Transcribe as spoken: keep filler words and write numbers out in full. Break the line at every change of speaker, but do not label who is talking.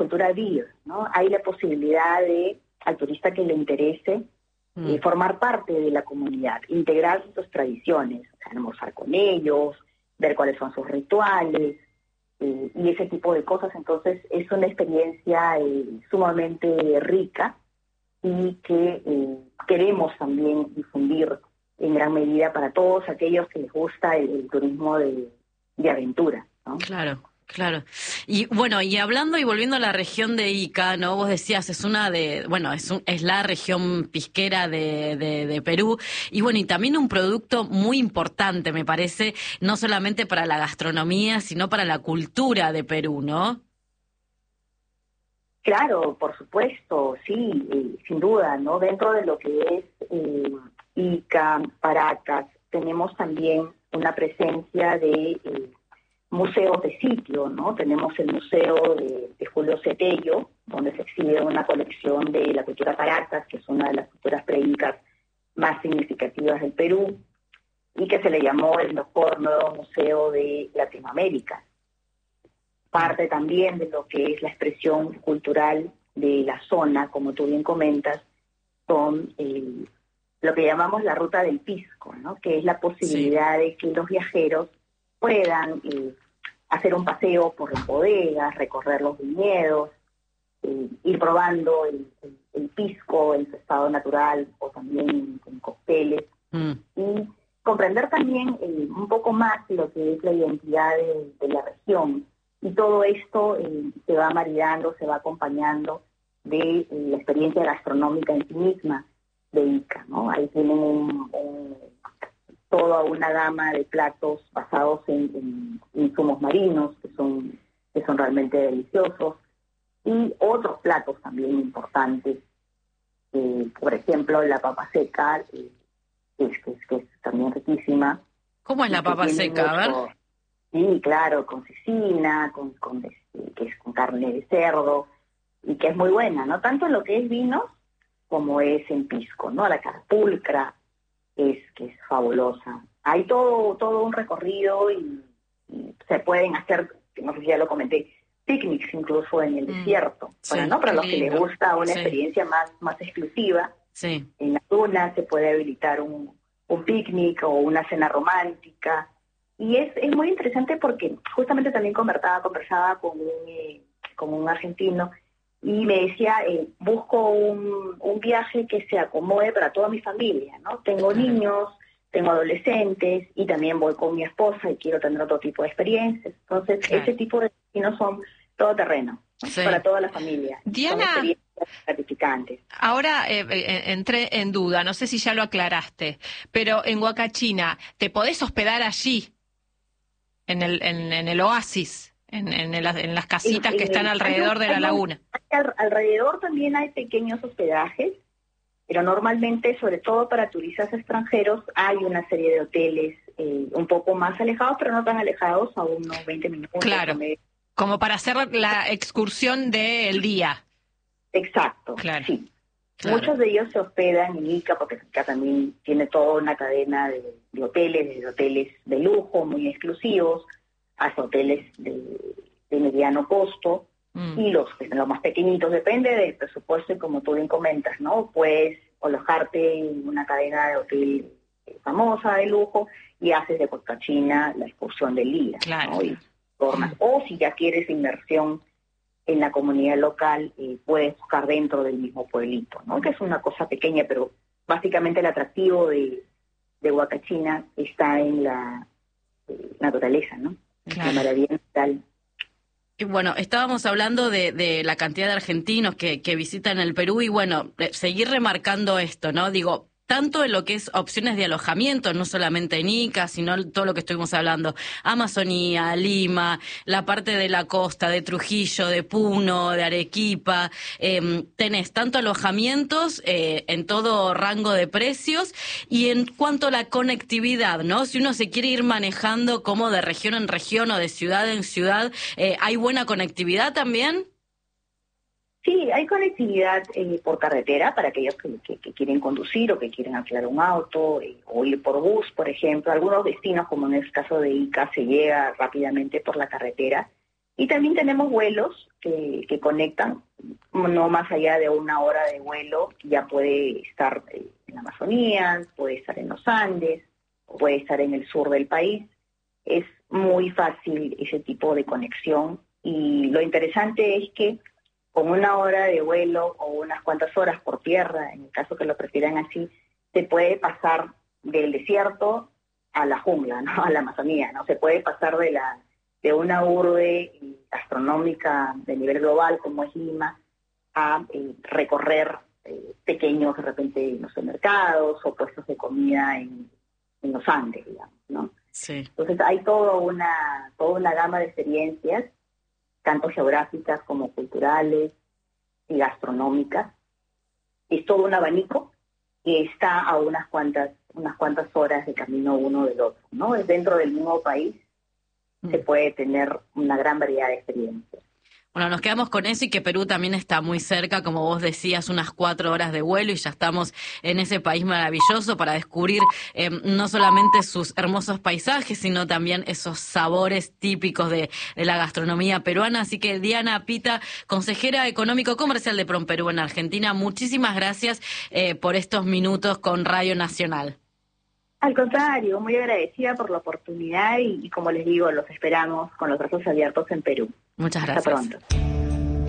cultura viva, ¿no? Hay la posibilidad de, al turista que le interese, mm. eh, formar parte de la comunidad, integrar sus tradiciones, o sea, almorzar con ellos, ver cuáles son sus rituales, eh, y ese tipo de cosas. Entonces, es una experiencia eh, sumamente rica y que eh, queremos también difundir en gran medida para todos aquellos que les gusta el, el turismo de, de aventura, ¿no?
Claro. Claro. Y bueno, y hablando y volviendo a la región de Ica, ¿no? Vos decías, es una de, bueno, es un, es la región pisquera de, de, de Perú, y bueno, y también un producto muy importante, me parece, no solamente para la gastronomía, sino para la cultura de Perú, ¿no?
Claro, por supuesto, sí, eh, sin duda, ¿no? Dentro de lo que es eh, Ica, Paracas, tenemos también una presencia de eh, museos de sitio, ¿no? Tenemos el Museo de, de Julio Cetello, donde se exhibe una colección de la cultura Paracas, que es una de las culturas pre-incas más significativas del Perú, y que se le llamó el mejor nuevo museo de Latinoamérica. Parte también de lo que es la expresión cultural de la zona, como tú bien comentas, son eh, lo que llamamos la ruta del pisco, ¿no? Que es la posibilidad sí. de que los viajeros puedan eh, hacer un paseo por las bodegas, recorrer los viñedos, eh, ir probando el, el, el pisco en su estado natural o también en, en cócteles, mm. y comprender también eh, un poco más lo que es la identidad de, de la región. Y todo esto eh, se va maridando, se va acompañando de eh, la experiencia gastronómica en sí misma de Ica, ¿no? Ahí tienen un, un, toda una gama de platos basados en, en, en insumos marinos, que son, que son realmente deliciosos, y otros platos también importantes, eh, por ejemplo, la papa seca, eh, que, es, que, es, que es también riquísima.
¿Cómo es la papa seca? Mucho, a ver.
Sí, claro, con cecina, con, con, este, que es con carne de cerdo, y que es muy buena, ¿no? Tanto en lo que es vinos como es en pisco, ¿no? La carapulcra es que es fabulosa. Hay todo todo un recorrido y, y se pueden hacer, no sé si ya lo comenté, picnics incluso en el mm, desierto,
sí,
para, ¿no? Para los
lindo.
que les gusta una
sí.
experiencia más, más exclusiva.
Sí.
En la duna se puede habilitar un, un picnic o una cena romántica. Y es, es muy interesante porque justamente también conversaba, conversaba con un, eh, con un argentino y me decía, eh, busco un, un viaje que se acomode para toda mi familia, ¿no? Tengo claro. niños, tengo adolescentes y también voy con mi esposa y quiero tener otro tipo de experiencias. Entonces, claro. ese tipo de destinos son todo terreno, ¿no? Sí. Para toda la familia.
Diana,
son experiencias gratificantes.
Ahora eh, eh, entré en duda, no sé si ya lo aclaraste, pero en Huacachina, ¿te podés hospedar allí? En el, en, en el oasis, en, en, el, en las casitas en, que están en, alrededor hay, de la hay, laguna.
Al, alrededor también hay pequeños hospedajes, pero normalmente, sobre todo para turistas extranjeros, hay una serie de hoteles eh, un poco más alejados, pero no tan alejados, a unos veinte minutos.
Claro, como para hacer la excursión del día.
Exacto,
claro.
sí.
Claro.
Muchos de ellos se hospedan en Ica, porque Ica también tiene toda una cadena de, de hoteles, desde hoteles de lujo, muy exclusivos, hasta hoteles de, de mediano costo, mm. y los, los más pequeñitos, depende del presupuesto, y como tú bien comentas, ¿no? Puedes alojarte en una cadena de hotel famosa, de lujo, y haces de Huacachina la excursión del día,
claro.
¿no? Y tornas. Mm. O si ya quieres inmersión en la comunidad local, eh, puedes buscar dentro del mismo pueblito, ¿no? Que es una cosa pequeña, pero básicamente el atractivo de, de Huacachina está en la eh, naturaleza, ¿no? Claro. La maravilla natural.
Y bueno, estábamos hablando de, de la cantidad de argentinos que, que visitan el Perú y bueno, seguir remarcando esto, ¿no? Digo, tanto en lo que es opciones de alojamiento, no solamente en Ica, sino todo lo que estuvimos hablando, Amazonía, Lima, la parte de la costa, de Trujillo, de Puno, de Arequipa, eh, tenés tanto alojamientos eh, en todo rango de precios, y en cuanto a la conectividad, ¿no? Si uno se quiere ir manejando como de región en región o de ciudad en ciudad, eh, ¿hay buena conectividad también?
Sí, hay conectividad eh, por carretera para aquellos que, que, que quieren conducir o que quieren alquilar un auto, eh, o ir por bus, por ejemplo. Algunos destinos, como en el caso de Ica, se llega rápidamente por la carretera, Y también tenemos vuelos que, que conectan, no más allá de una hora de vuelo, ya puede estar en la Amazonía, puede estar en los Andes, puede estar en el sur del país. Es muy fácil ese tipo de conexión, y lo interesante es que con una hora de vuelo o unas cuantas horas por tierra, en el caso que lo prefieran así, se puede pasar del desierto a la jungla, ¿no? A la Amazonía, ¿no? Se puede pasar de la de una urbe gastronómica de nivel global como es Lima a eh, recorrer eh, pequeños, de repente, no sé, mercados o puestos de comida en, en los Andes, digamos, ¿no?
Sí.
Entonces hay toda una, toda una gama de experiencias, tanto geográficas como culturales y gastronómicas. Es todo un abanico que está a unas cuantas, unas cuantas horas de camino uno del otro, ¿no? Es dentro del mismo país, se puede tener una gran variedad de experiencias.
Bueno, nos quedamos con eso, y que Perú también está muy cerca, como vos decías, unas cuatro horas de vuelo, y ya estamos en ese país maravilloso para descubrir eh, no solamente sus hermosos paisajes, sino también esos sabores típicos de, de la gastronomía peruana. Así que Diana Pita, consejera económico-comercial de PROMPERÚ en Argentina, muchísimas gracias eh, por estos minutos con Radio Nacional.
Al contrario, muy agradecida por la oportunidad y, y como les digo, los esperamos con los brazos abiertos en Perú.
Muchas gracias.
Hasta pronto.